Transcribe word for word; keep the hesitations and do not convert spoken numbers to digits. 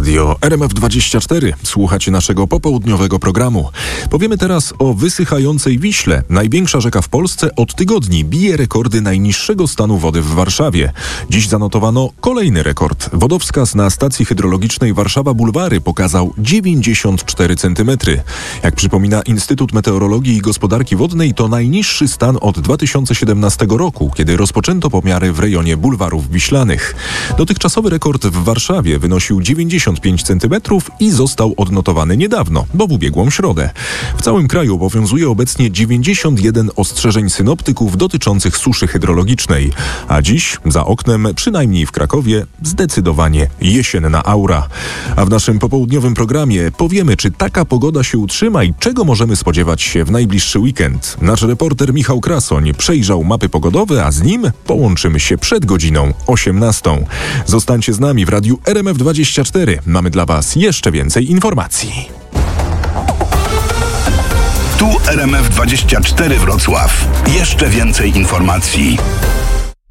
Radio R M F dwadzieścia cztery. Słuchacie naszego popołudniowego programu. Powiemy teraz o wysychającej Wiśle. Największa rzeka w Polsce od tygodni bije rekordy najniższego stanu wody w Warszawie. Dziś zanotowano kolejny rekord. Wodowskaz na stacji hydrologicznej Warszawa Bulwary pokazał dziewięćdziesiąt cztery centymetry. Jak przypomina Instytut Meteorologii i Gospodarki Wodnej, to najniższy stan od dwa tysiące siedemnastego roku, kiedy rozpoczęto pomiary w rejonie bulwarów wiślanych. Dotychczasowy rekord w Warszawie wynosił dziewięćdziesiąt pięć centymetrów i został odnotowany niedawno, bo w ubiegłą środę. W całym kraju obowiązuje obecnie dziewięćdziesiąt jeden ostrzeżeń synoptyków dotyczących suszy hydrologicznej. A dziś za oknem, przynajmniej w Krakowie, zdecydowanie jesienna aura. A w naszym popołudniowym programie powiemy, czy taka pogoda się utrzyma i czego możemy spodziewać się w najbliższy weekend. Nasz reporter Michał Krasoń przejrzał mapy pogodowe, a z nim połączymy się przed godziną osiemnastą. Zostańcie z nami w Radiu R M F dwadzieścia cztery. Mamy dla Was jeszcze więcej informacji. Tu R M F dwadzieścia cztery Wrocław. Jeszcze więcej informacji.